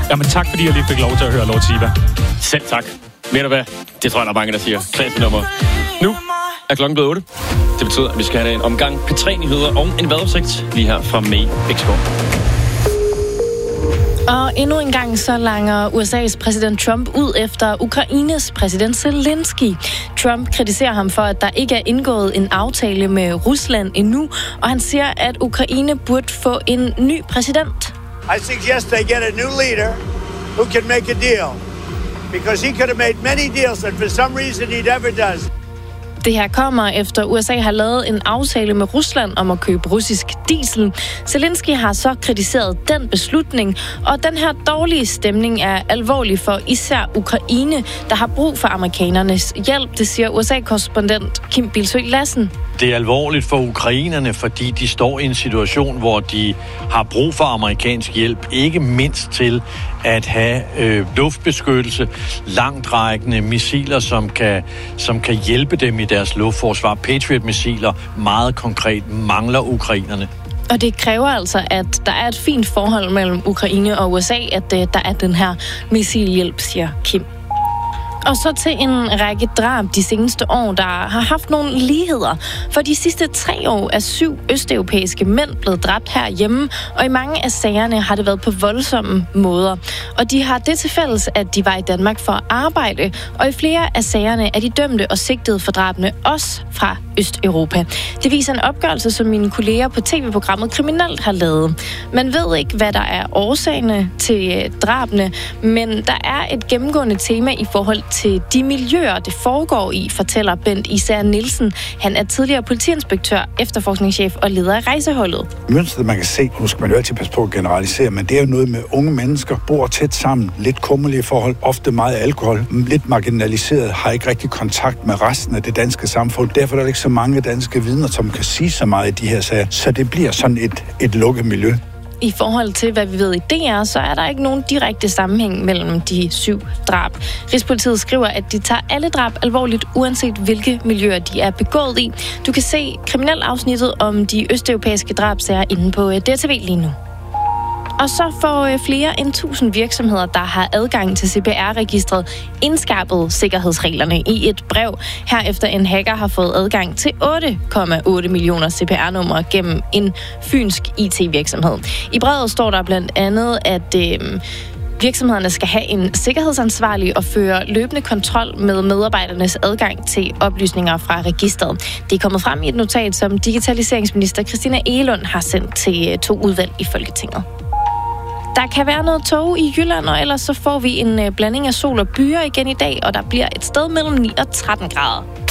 Jamen tak, fordi jeg lige fik lov til at høre Lord Siva. Selv tak. Ved du hvad? Det tror jeg, der er mange, der siger. Klassenummer. Nu er klokken blevet 8. Det betyder, at vi skal have en omgang P3-nyheder og en vejrudsigt lige her fra May Bæksgaard. Og endnu en gang så langer USA's præsident Trump ud efter Ukraines præsident Zelensky. Trump kritiserer ham for, at der ikke er indgået en aftale med Rusland endnu, og han siger, at Ukraine burde få en ny præsident. I suggest they get a new leader who can make a deal. Because he could have made many deals, and for some reason he never does. Det her kommer efter USA har lavet en aftale med Rusland om at købe russisk diesel. Zelensky har så kritiseret den beslutning, og den her dårlige stemning er alvorlig for især Ukraine, der har brug for amerikanernes hjælp, det siger USA-korrespondent Kim Bilsøe Lassen. Det er alvorligt for ukrainerne, fordi de står i en situation, hvor de har brug for amerikansk hjælp, ikke mindst til at have luftbeskyttelse, langtrækkende missiler, som kan hjælpe dem i deres luftforsvar. Patriot-missiler meget konkret mangler ukrainerne. Og det kræver altså, at der er et fint forhold mellem Ukraine og USA, at der er den her missilhjælp, siger Kim. Og så til en række drab de seneste år, der har haft nogle ligheder. For de sidste 3 år er 7 østeuropæiske mænd blevet dræbt herhjemme, og i mange af sagerne har det været på voldsomme måder. Og de har det til fælles, at de var i Danmark for at arbejde, og i flere af sagerne er de dømte og sigtede for drabene også fra Østeuropa. Det viser en opgørelse, som mine kolleger på tv-programmet Kriminelt har lavet. Man ved ikke, hvad der er årsagerne til drabene, men der er et gennemgående tema i forhold til de miljøer, det foregår i, fortæller Bent Især Nielsen. Han er tidligere politiinspektør, efterforskningschef og leder af rejseholdet. Mønstret, man kan se, nu skal man jo altid passe på at generalisere, men det er jo noget med unge mennesker, bor tæt sammen, lidt kummerlige forhold, ofte meget alkohol, lidt marginaliseret, har ikke rigtig kontakt med resten af det danske samfund. Derfor er der ikke så mange danske vidner, som kan sige så meget i de her sager, så det bliver sådan et lukket miljø. I forhold til, hvad vi ved i DR, så er der ikke nogen direkte sammenhæng mellem de 7 drab. Rigspolitiet skriver, at de tager alle drab alvorligt, uanset hvilke miljøer de er begået i. Du kan se kriminalafsnittet om de østeuropæiske drabsager inde på DRTV lige nu. Og så får flere end 1000 virksomheder, der har adgang til CPR-registret, indskærpet sikkerhedsreglerne i et brev. Herefter en hacker har fået adgang til 8,8 millioner CPR-numre gennem en fynsk IT-virksomhed. I brevet står der blandt andet, at virksomhederne skal have en sikkerhedsansvarlig og føre løbende kontrol med medarbejdernes adgang til oplysninger fra registret. Det er kommet frem i et notat, som digitaliseringsminister Christina Egelund har sendt til 2 udvalg i Folketinget. Der kan være noget tåge i Jylland, og ellers så får vi en blanding af sol og byer igen i dag, og der bliver et sted mellem 9 og 13 grader.